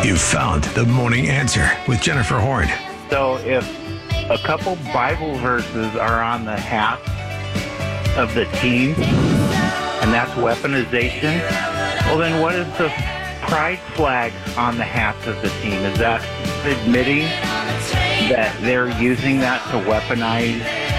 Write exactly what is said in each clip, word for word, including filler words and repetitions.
You've found the morning answer with Jennifer Horn. So if a couple Bible verses are on the hat of the team, and that's weaponization, well then what is the pride flag on the hats of the team? Is that admitting that they're using that to weaponize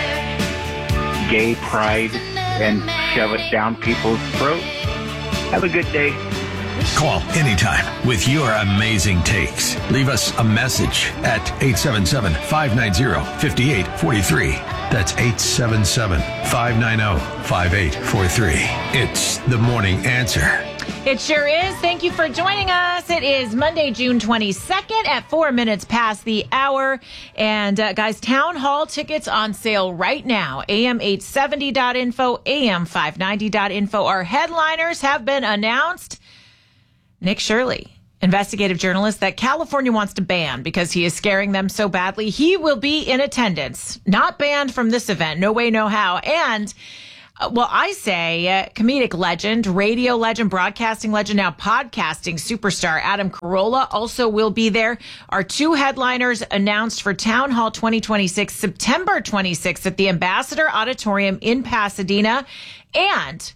gay pride and shove it down people's throats? Have a good day. Call anytime with your amazing takes. Leave us a message at eight seven seven, five nine zero, five eight four three. That's eight seven seven, five nine zero, five eight four three. It's the morning answer. It sure is. Thank you for joining us. It is Monday, June twenty-second at four minutes past the hour. And uh, guys, town hall tickets on sale right now. A M eight seventy dot info, A M five ninety dot info. Our headliners have been announced. Nick Shirley, investigative journalist that California wants to ban because he is scaring them so badly. He will be in attendance, not banned from this event. No way, no how. And uh, well, I say uh, comedic legend, radio legend, broadcasting legend, now podcasting superstar Adam Carolla also will be there. Our two headliners announced for Town Hall twenty twenty-six, September twenty-sixth at the Ambassador Auditorium in Pasadena. And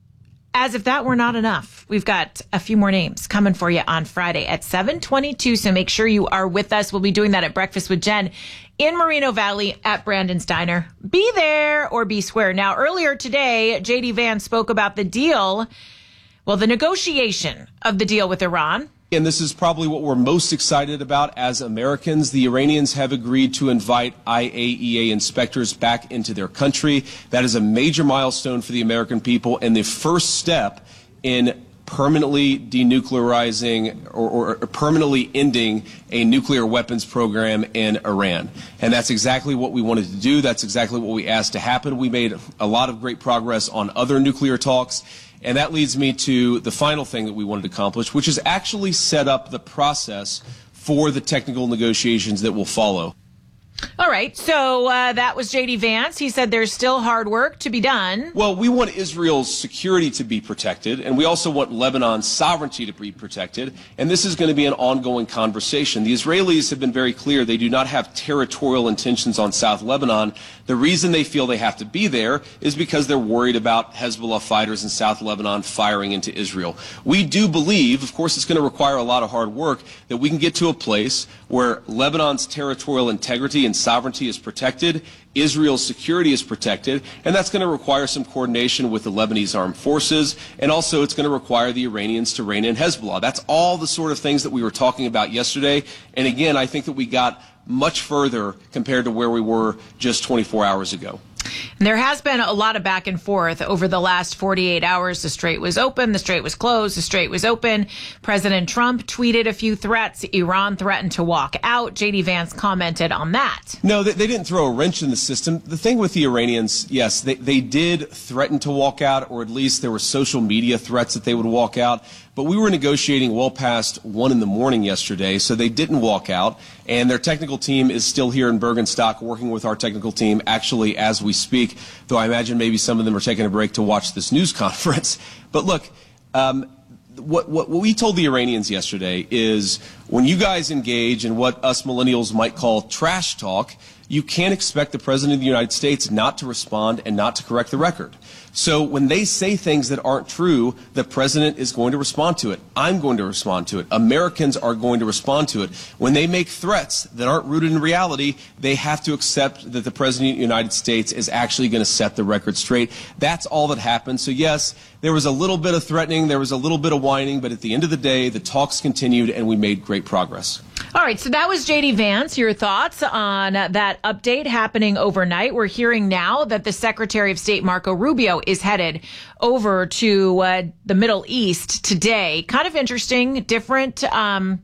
as if that were not enough, we've got a few more names coming for you on Friday at seven twenty-two. So make sure you are with us. We'll be doing that at Breakfast with Jen in Moreno Valley at Brandon's Diner. Be there or be square. Now, earlier today, J D Vance spoke about the deal, well, the negotiation of the deal with Iran. And this is probably what we're most excited about as Americans. The Iranians have agreed to invite I A E A inspectors back into their country. That is a major milestone for the American people and the first step in permanently denuclearizing or, or permanently ending a nuclear weapons program in Iran. And that's exactly what we wanted to do. That's exactly what we asked to happen. We made a lot of great progress on other nuclear talks. And that leads me to the final thing that we wanted to accomplish, which is actually set up the process for the technical negotiations that will follow. All right. So uh, that was J D Vance. He said there's still hard work to be done. Well, we want Israel's security to be protected, and we also want Lebanon's sovereignty to be protected. And this is going to be an ongoing conversation. The Israelis have been very clear. They do not have territorial intentions on South Lebanon. The reason they feel they have to be there is because they're worried about Hezbollah fighters in South Lebanon firing into Israel. We do believe, of course, it's going to require a lot of hard work, that we can get to a place where Lebanon's territorial integrity and sovereignty is protected, Israel's security is protected, and that's going to require some coordination with the Lebanese armed forces, and also it's going to require the Iranians to rein in Hezbollah. That's all the sort of things that we were talking about yesterday, and again, I think that we got much further compared to where we were just twenty-four hours ago. And there has been a lot of back and forth over the last forty-eight hours. The strait was open, the strait was closed, the strait was open. President Trump tweeted a few threats. Iran threatened to walk out. J D Vance commented on that. No, they, they didn't throw a wrench in the system. The thing with the Iranians, yes, they, they did threaten to walk out, or at least there were social media threats that they would walk out. But we were negotiating well past one in the morning yesterday, so they didn't walk out. And their technical team is still here in Bergenstock working with our technical team actually as we speak, though I imagine maybe some of them are taking a break to watch this news conference. But look, um, what, what, what we told the Iranians yesterday is when you guys engage in what us millennials might call trash talk, you can't expect the President of the United States not to respond and not to correct the record. So when they say things that aren't true, the President is going to respond to it. I'm going to respond to it. Americans are going to respond to it. When they make threats that aren't rooted in reality, they have to accept that the President of the United States is actually going to set the record straight. That's all that happened. So yes, there was a little bit of threatening, there was a little bit of whining, but at the end of the day, the talks continued and we made great progress. All right, so that was J D Vance. Your thoughts on that update happening overnight? We're hearing now that the Secretary of State, Marco Rubio, is headed over to uh, the Middle East today. Kind of interesting, different, um,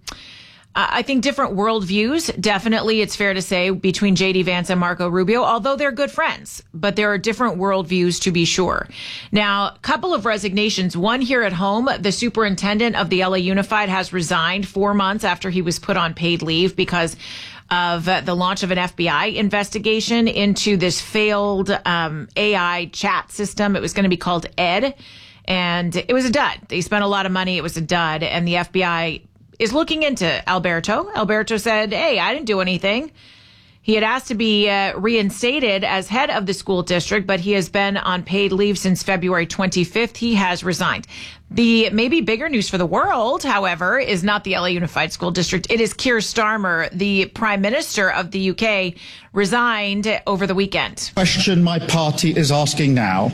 I think different worldviews. Definitely, it's fair to say, between J D Vance and Marco Rubio, although they're good friends, but there are different worldviews to be sure. Now, a couple of resignations. One here at home, the superintendent of the L A Unified has resigned four months after he was put on paid leave because of uh, the launch of an F B I investigation into this failed um, A I chat system. It was going to be called Ed, and it was a dud. They spent a lot of money. It was a dud, and the F B I is looking into Alberto. Alberto said, hey, I didn't do anything. He had asked to be uh, reinstated as head of the school district, but he has been on paid leave since February twenty-fifth. He has resigned. The maybe bigger news for the world, however, is not the L A Unified School District. It is Keir Starmer, the Prime Minister of the U K, resigned over the weekend. The question my party is asking now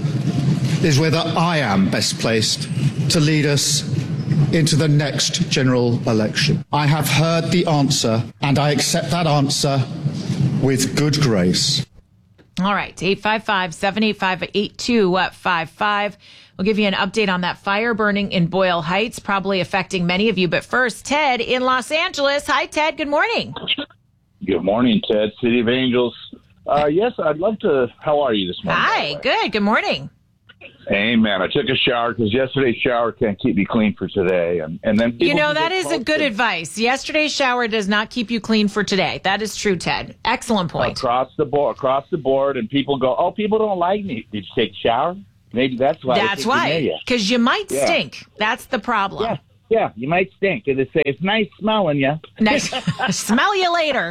is whether I am best placed to lead us into the next general election. I have heard the answer, and I accept that answer with good grace. All right, eight five five, seven eight five, eight two five five. We'll give you an update on that fire burning in Boyle Heights, probably affecting many of you. But first, Ted in Los Angeles. Hi, Ted. Good morning. Good morning, Ted. City of Angels. Uh, yes, I'd love to. How are you this morning? Hi, good. Good morning. Amen. I took a shower because yesterday's shower can't keep me clean for today. And, and then You know, that is a good advice. Yesterday's shower does not keep you clean for today. That is true, Ted. Excellent point. Across the board, across the board, and people go, oh, people don't like me. Did you take a shower? Maybe that's why. That's why. Because you might yeah. stink. That's the problem. Yeah, yeah, you might stink. And they say, it's nice smelling you. Nice. Smell you later.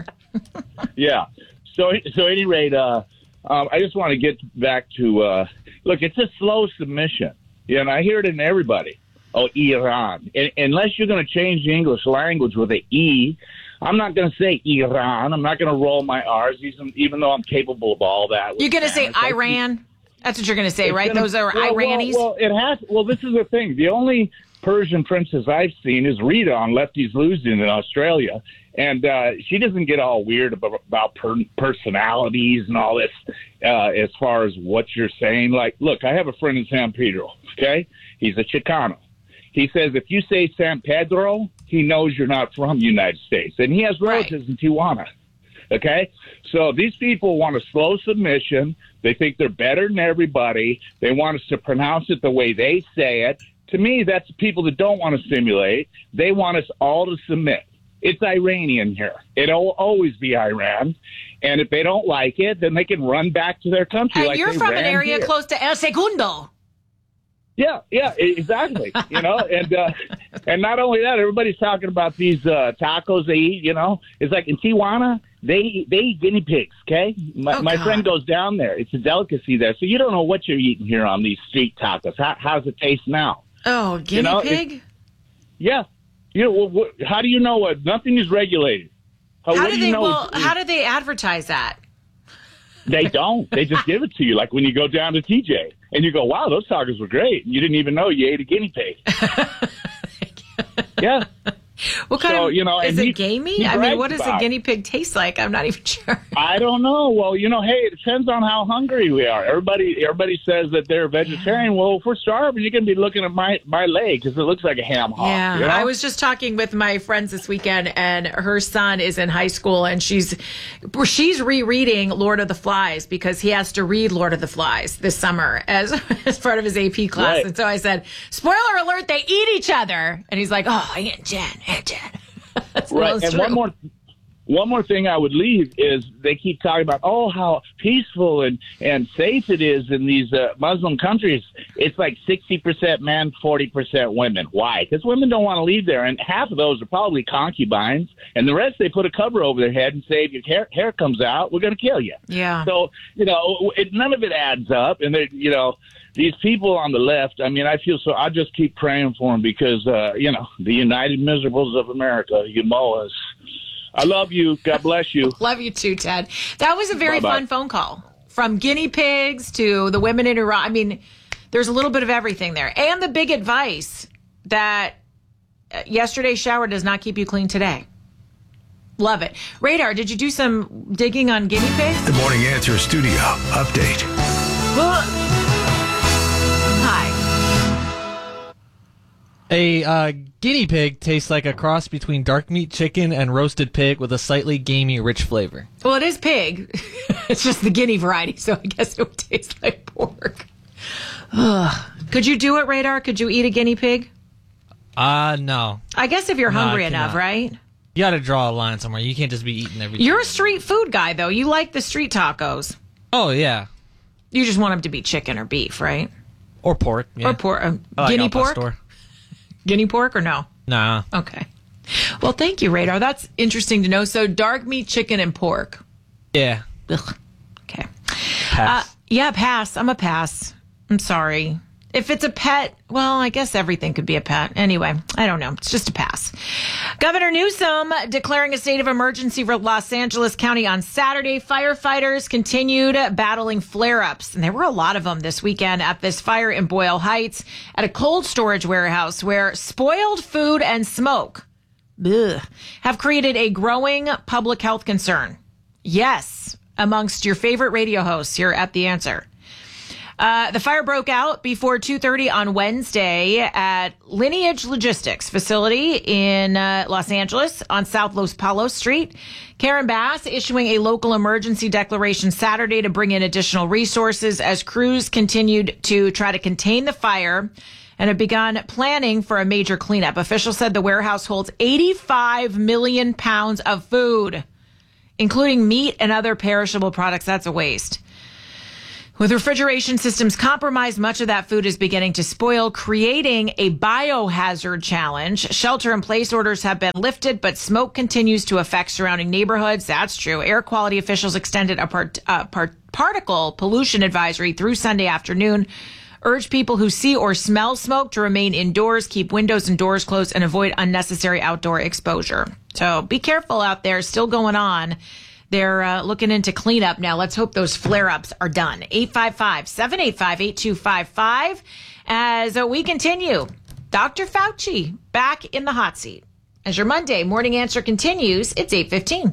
yeah. So, so at any rate, uh, um, I just want to get back to, uh, look, it's a slow submission. Yeah, and I hear it in everybody. Oh, Iran. And, unless you're going to change the English language with an E, I'm not going to say Iran. I'm not going to roll my R's, even, even though I'm capable of all that. You're going to say Iran? That's what you're going to say, right? Gonna, Those are well, Iranis? Well, well, it has. Well, this is the thing. The only Persian princess I've seen is Rita on Lefties Losing in Australia. And uh, she doesn't get all weird about, about per- personalities and all this uh, as far as what you're saying. Like, look, I have a friend in San Pedro, okay? He's a Chicano. He says if you say San Pedro, he knows you're not from the United States. And he has relatives right. in Tijuana, okay? So these people want a slow submission. They think they're better than everybody. They want us to pronounce it the way they say it. To me, that's people that don't want to simulate. They want us all to submit. It's Iranian here. It'll always be Iran. And if they don't like it, then they can run back to their country. And like you're they from an ran area here. close to El Segundo. Yeah, yeah, exactly. you know, and uh, and not only that, everybody's talking about these uh, tacos they eat. You know, it's like in Tijuana, they they eat guinea pigs. Okay, my, oh, my God. friend goes down there. It's a delicacy there, so you don't know what you're eating here on these street tacos. How, how's it taste now? Oh, guinea you know, pig? It, yeah. You know, what, what, how do you know what? Nothing is regulated. How, how what do do they? you know Well, is, is, how do they advertise that? They don't. They just give it to you. Like when you go down to T J and you go, wow, those tacos were great. And you didn't even know you ate a guinea pig. yeah. What kind so, of, you know, is he, it gamey? I mean, what does a guinea pig taste like? I'm not even sure. I don't know. Well, you know, hey, it depends on how hungry we are. Everybody everybody says that they're vegetarian. Yeah. Well, if we're starving, you're going to be looking at my, my leg because it looks like a ham hock. Yeah, you know? I was just talking with my friends this weekend, and her son is in high school, and she's she's rereading Lord of the Flies because he has to read Lord of the Flies this summer as, as part of his A P class. Right. And so I said, spoiler alert, they eat each other. And he's like, oh, Aunt Jen, Aunt Jen. That's right, well, and true. one more, one more thing I would leave is they keep talking about oh how peaceful and, and safe it is in these uh, Muslim countries. It's like sixty percent men, forty percent women. Why? Because women don't want to leave there, and half of those are probably concubines, and the rest they put a cover over their head and say if your hair, hair comes out, we're going to kill you. Yeah. So you know, it, none of it adds up, and they, you know. These people on the left, I mean, I feel so, I just keep praying for them because, uh, you know, the United Miserables of America, you mow us. I love you. God bless you. Love you too, Ted. That was a very Bye-bye. fun phone call. From guinea pigs to the women in Iran. I mean, there's a little bit of everything there. And the big advice that yesterday's shower does not keep you clean today. Love it. Radar, did you do some digging on guinea pigs? The Morning Answer Studio update. Hi. A uh, guinea pig tastes like a cross between dark meat chicken and roasted pig with a slightly gamey, rich flavor. Well, it is pig. It's just the guinea variety, so I guess it would taste like pork. Ugh. Could you do it, Radar? Could you eat a guinea pig? Uh, no. I guess if you're No, hungry I enough, cannot. right? You got to draw a line somewhere. You can't just be eating everything. You're a street food guy, though. You like the street tacos. Oh, yeah. You just want them to be chicken or beef, right? Or pork. Yeah. Or pork. Uh, I like guinea Al pork? Pastor. Guinea pork or no? Nah. Okay. Well, thank you, Radar. That's interesting to know. So dark meat, chicken, and pork. Yeah. Ugh. Okay. Pass. Uh, yeah, pass. I'm a pass. I'm sorry. If it's a pet, well, I guess everything could be a pet. Anyway, I don't know. It's just a pass. Governor Newsom declaring a state of emergency for Los Angeles County on Saturday. Firefighters continued battling flare-ups, and there were a lot of them this weekend at this fire in Boyle Heights at a cold storage warehouse where spoiled food and smoke ugh, have created a growing public health concern. Yes, amongst your favorite radio hosts here at The Answer. Uh, the fire broke out before two thirty on Wednesday at Lineage Logistics facility in uh, Los Angeles on South Los Palos Street. Karen Bass issuing a local emergency declaration Saturday to bring in additional resources as crews continued to try to contain the fire and have begun planning for a major cleanup. Officials said the warehouse holds eighty-five million pounds of food, including meat and other perishable products. That's a waste. With refrigeration systems compromised, much of that food is beginning to spoil, creating a biohazard challenge. Shelter-in-place orders have been lifted, but smoke continues to affect surrounding neighborhoods. That's true. Air quality officials extended a part, uh, part, particle pollution advisory through Sunday afternoon. Urge people who see or smell smoke to remain indoors, keep windows and doors closed, and avoid unnecessary outdoor exposure. So be careful out there. Still going on. They're uh, looking into cleanup now. Let's hope those flare-ups are done. eight five five, seven eight five, eight two five five. As uh, we continue, Doctor Fauci back in the hot seat. As your Monday morning answer continues, it's eight fifteen.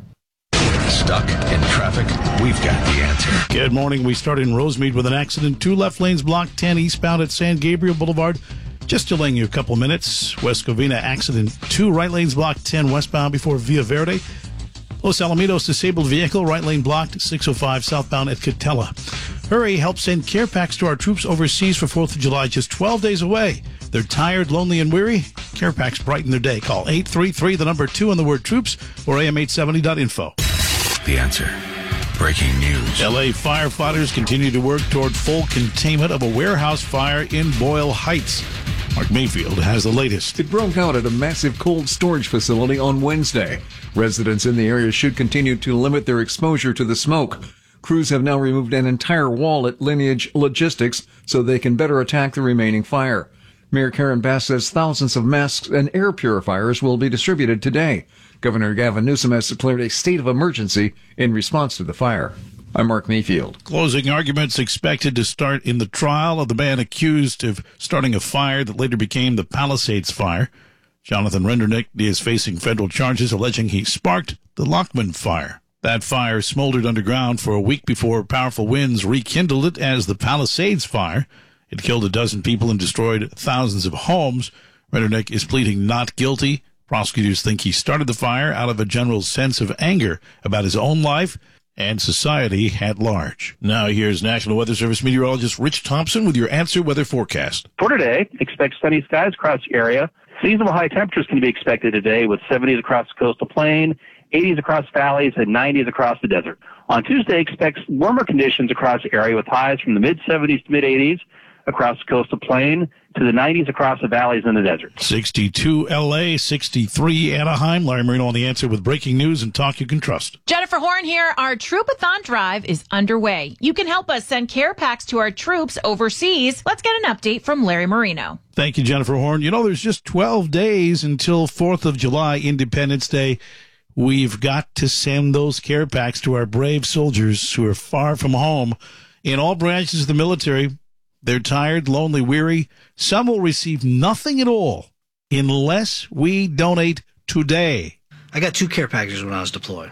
Stuck in traffic? We've got the answer. Good morning. We start in Rosemead with an accident. Two left lanes blocked, ten eastbound at San Gabriel Boulevard. Just delaying you a couple minutes. West Covina accident. Two right lanes blocked, ten westbound before Villa Verde. Los Alamitos disabled vehicle, right lane blocked, six oh five southbound at Catella. Hurry helps send care packs to our troops overseas for fourth of July, just twelve days away. They're tired, lonely, and weary? Care packs brighten their day. Call eight three three, the number two, and the word troops, or A M eight seventy dot info. The answer. Breaking news. L A firefighters continue to work toward full containment of a warehouse fire in Boyle Heights. Mark Mayfield has the latest. It broke out at a massive cold storage facility on Wednesday. Residents in the area should continue to limit their exposure to the smoke. Crews have now removed an entire wall at Lineage Logistics so they can better attack the remaining fire. Mayor Karen Bass says thousands of masks and air purifiers will be distributed today. Governor Gavin Newsom has declared a state of emergency in response to the fire. I'm Mark Mayfield. Closing arguments expected to start in the trial of the man accused of starting a fire that later became the Palisades fire. Jonathan Rendernick is facing federal charges alleging he sparked the Lockman fire. That fire smoldered underground for a week before powerful winds rekindled it as the Palisades fire. It killed a dozen people and destroyed thousands of homes. Rendernick is pleading not guilty. Prosecutors think he started the fire out of a general sense of anger about his own life and society at large. Now here's National Weather Service meteorologist Rich Thompson with your answer weather forecast. For today, expect sunny skies across the area. Seasonable high temperatures can be expected today with seventies across the coastal plain, eighties across valleys, and nineties across the desert. On Tuesday, expect warmer conditions across the area with highs from the mid seventies to mid eighties across the coastal plain to the nineties across the valleys and the desert. sixty-two L A, sixty-three Anaheim. Larry Marino on the answer with breaking news and talk you can trust. Jennifer Horn here. Our Troopathon drive is underway. You can help us send care packs to our troops overseas. Let's get an update from Larry Marino. Thank you, Jennifer Horn. You know, there's just twelve days until fourth of July, Independence Day. We've got to send those care packs to our brave soldiers who are far from home in all branches of the military. They're tired, lonely, weary. Some will receive nothing at all unless we donate today. I got two care packages when I was deployed.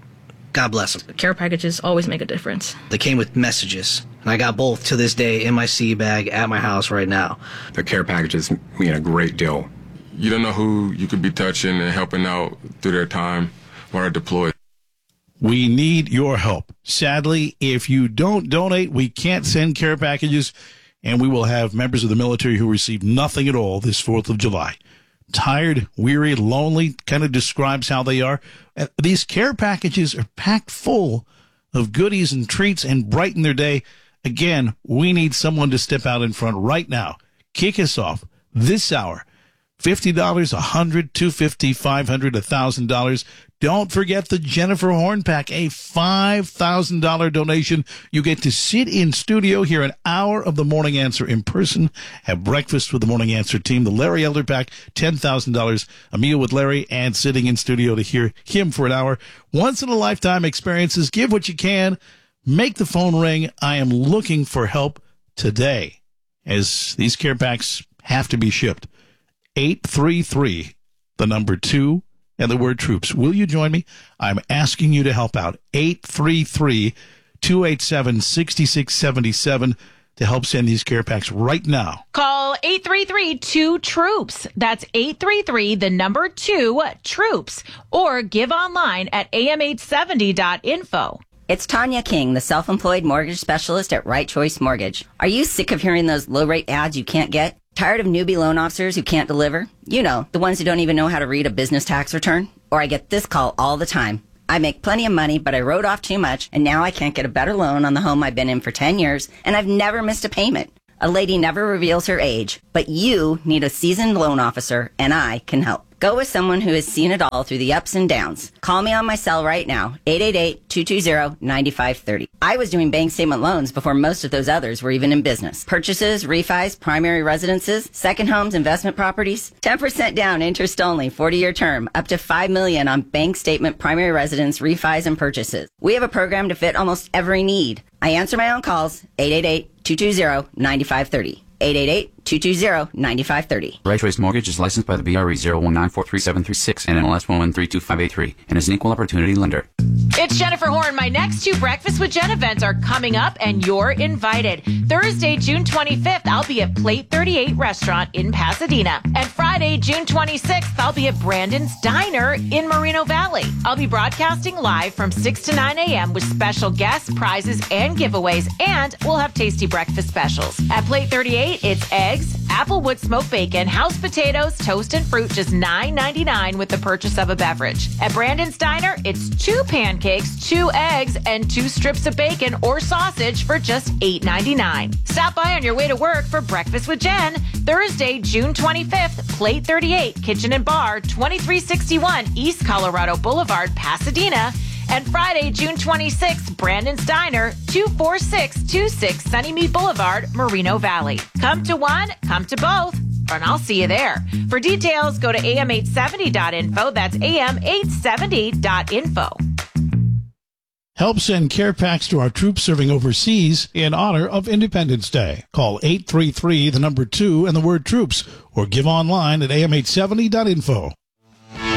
God bless them. The care packages always make a difference. They came with messages, and I got both to this day in my sea bag at my house right now. The care packages mean a great deal. You don't know who you could be touching and helping out through their time while they're deployed. We need your help. Sadly, if you don't donate, we can't send care packages, and we will have members of the military who receive nothing at all this fourth of July. Tired, weary, lonely, kind of describes how they are. These care packages are packed full of goodies and treats and brighten their day. Again, we need someone to step out in front right now. Kick us off this hour. fifty dollars, one hundred dollars, two hundred fifty dollars, five hundred dollars, one thousand dollars. Don't forget the Jennifer Horn Pack, a five thousand dollars donation. You get to sit in studio, hear an hour of the Morning Answer in person, have breakfast with the Morning Answer team. The Larry Elder Pack, ten thousand dollars, a meal with Larry, and sitting in studio to hear him for an hour. Once-in-a-lifetime experiences. Give what you can. Make the phone ring. I am looking for help today, as these care packs have to be shipped. eight three three, the number two, and the word troops. Will you join me? I'm asking you to help out. eight three three, two eight seven, six six seven seven to help send these care packs right now. Call eight three three, two, troops. That's eight three three, the number two, troops. Or give online at A M eight seventy dot info. It's Tanya King, the self-employed mortgage specialist at Right Choice Mortgage. Are you sick of hearing those low-rate ads you can't get? Tired of newbie loan officers who can't deliver? You know, the ones who don't even know how to read a business tax return? Or I get this call all the time. I make plenty of money, but I wrote off too much, and now I can't get a better loan on the home I've been in for ten years, and I've never missed a payment. A lady never reveals her age, but you need a seasoned loan officer, and I can help. Go with someone who has seen it all through the ups and downs. Call me on my cell right now, eight eight eight, two two zero, nine five three zero. I was doing bank statement loans before most of those others were even in business. Purchases, refis, primary residences, second homes, investment properties. ten percent down, interest only, forty-year term, up to five million dollars on bank statement, primary residence, refis, and purchases. We have a program to fit almost every need. I answer my own calls, eight eight eight, two two zero, nine five three zero. eight eight eight, two two zero, nine five three zero. Right Choice Mortgage is licensed by the B R E zero one nine four three seven three six and N M L S one one three two five eight three and is an equal opportunity lender. It's Jennifer Horn. My next two Breakfast with Jen events are coming up, and you're invited. Thursday, June twenty-fifth, I'll be at Plate thirty-eight Restaurant in Pasadena. And Friday, June twenty-sixth, I'll be at Brandon's Diner in Moreno Valley. I'll be broadcasting live from six to nine a.m. with special guests, prizes, and giveaways, and we'll have tasty breakfast specials. At Plate thirty-eight, it's eggs, applewood smoked bacon, house potatoes, toast, and fruit, just nine ninety-nine with the purchase of a beverage. At Brandon's Diner, it's two pancakes, two eggs, and two strips of bacon or sausage for just eight ninety-nine. Stop by on your way to work for Breakfast with Jen. Thursday, June twenty-fifth, Plate thirty-eight, Kitchen and Bar, twenty-three sixty-one East Colorado Boulevard, Pasadena. And Friday, June twenty-sixth, Brandon's Diner, two four six two six Sunnymead Boulevard, Moreno Valley. Come to one, come to both, and I'll see you there. For details, go to A M eight seventy dot info. That's A M eight seventy dot info. Help send care packs to our troops serving overseas in honor of Independence Day. Call eight three three, the number two, and the word troops, or give online at A M eight seventy dot info.